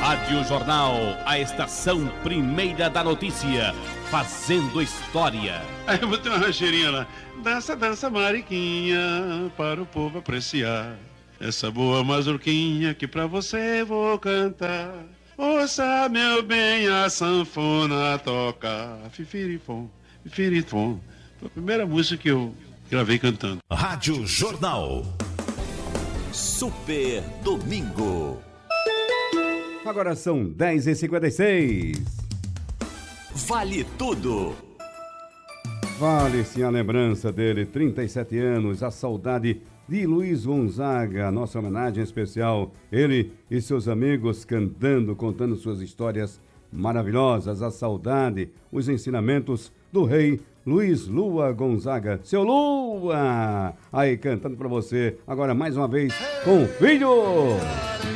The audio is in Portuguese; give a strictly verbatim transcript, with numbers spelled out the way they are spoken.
Rádio Jornal, a estação primeira da notícia, fazendo história. Aí eu botei uma rancheirinha lá. Dança, dança, mariquinha, para o povo apreciar. Essa boa mazurquinha que pra você vou cantar. Ouça, meu bem, a sanfona toca. Fifirifom, fifirifom. Foi a primeira música que eu gravei cantando. Rádio Jornal. Super Domingo. Agora são dez e cinquenta e seis. Vale tudo. Vale sim a lembrança dele, trinta e sete anos, a saudade de Luiz Gonzaga, nossa homenagem especial. Ele e seus amigos cantando, contando suas histórias maravilhosas, a saudade, os ensinamentos do rei Luiz Lua Gonzaga. Seu Lua! Aí cantando pra você, agora mais uma vez com o filho!